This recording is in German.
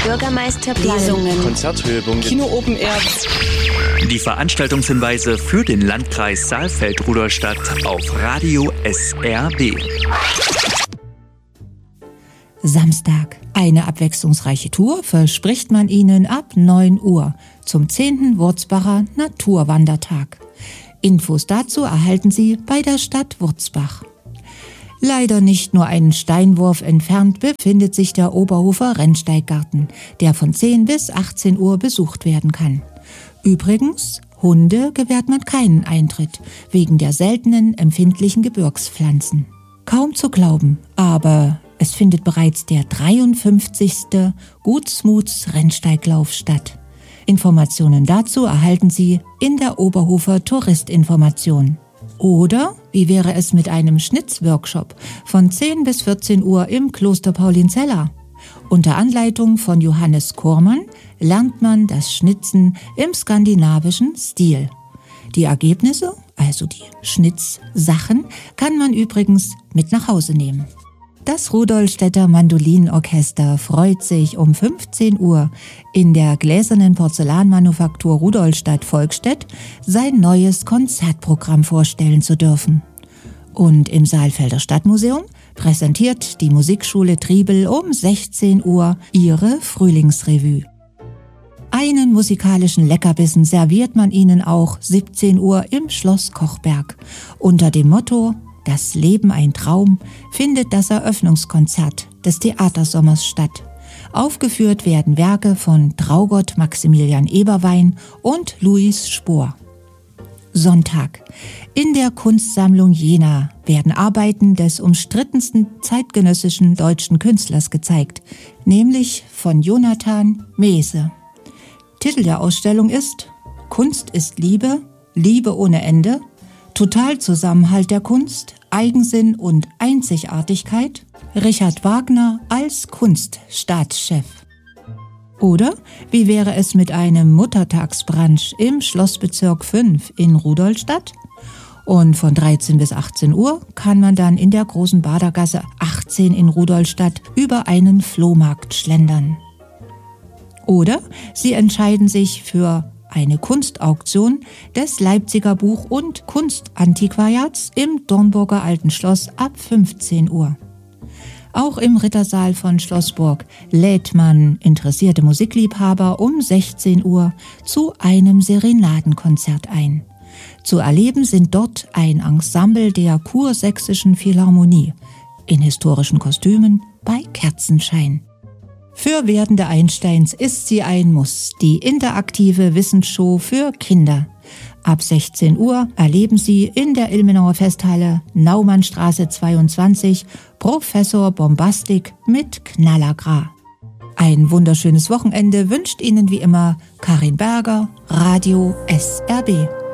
Bürgermeisterplan, Lesungen, Konzerthöhepunkte, Kino Open Air. Die Veranstaltungshinweise für den Landkreis Saalfeld-Rudolstadt auf Radio SRB. Samstag. Eine abwechslungsreiche Tour verspricht man Ihnen ab 9 Uhr zum 10. Wurzbacher Naturwandertag. Infos dazu erhalten Sie bei der Stadt Wurzbach. Leider nicht nur einen Steinwurf entfernt befindet sich der Oberhofer Rennsteiggarten, der von 10 bis 18 Uhr besucht werden kann. Übrigens, Hunde gewährt man keinen Eintritt, wegen der seltenen empfindlichen Gebirgspflanzen. Kaum zu glauben, aber es findet bereits der 53. Gutsmuts Rennsteiglauf statt. Informationen dazu erhalten Sie in der Oberhofer Touristinformation. Oder wie wäre es mit einem Schnitzworkshop von 10 bis 14 Uhr im Kloster Paulinzella? Unter Anleitung von Johannes Kormann lernt man das Schnitzen im skandinavischen Stil. Die Ergebnisse, also die Schnitzsachen, kann man übrigens mit nach Hause nehmen. Das Rudolstädter Mandolinenorchester freut sich um 15 Uhr in der gläsernen Porzellanmanufaktur Rudolstadt-Volkstedt sein neues Konzertprogramm vorstellen zu dürfen. Und im Saalfelder Stadtmuseum präsentiert die Musikschule Triebel um 16 Uhr ihre Frühlingsrevue. Einen musikalischen Leckerbissen serviert man ihnen auch 17 Uhr im Schloss Kochberg unter dem Motto Das Leben ein Traum findet das Eröffnungskonzert des Theatersommers statt. Aufgeführt werden Werke von Traugott Maximilian Eberwein und Louis Spohr. Sonntag. In der Kunstsammlung Jena werden Arbeiten des umstrittensten zeitgenössischen deutschen Künstlers gezeigt, nämlich von Jonathan Mehse. Titel der Ausstellung ist Kunst ist Liebe, Liebe ohne Ende, Totalzusammenhalt der Kunst, Eigensinn und Einzigartigkeit, Richard Wagner als Kunststaatschef. Oder wie wäre es mit einem Muttertagsbrunch im Schlossbezirk 5 in Rudolstadt? Und von 13 bis 18 Uhr kann man dann in der Großen Badergasse 18 in Rudolstadt über einen Flohmarkt schlendern. Oder Sie entscheiden sich für eine Kunstauktion des Leipziger Buch- und Kunstantiquariats im Dornburger Alten Schloss ab 15 Uhr. Auch im Rittersaal von Schlossburg lädt man interessierte Musikliebhaber um 16 Uhr zu einem Serenadenkonzert ein. Zu erleben sind dort ein Ensemble der Kursächsischen Philharmonie in historischen Kostümen bei Kerzenschein. Für werdende Einsteins ist sie ein Muss, die interaktive Wissensshow für Kinder. Ab 16 Uhr erleben Sie in der Ilmenauer Festhalle Naumannstraße 22 Professor Bombastik mit Knallergra. Ein wunderschönes Wochenende wünscht Ihnen wie immer Karin Berger, Radio SRB.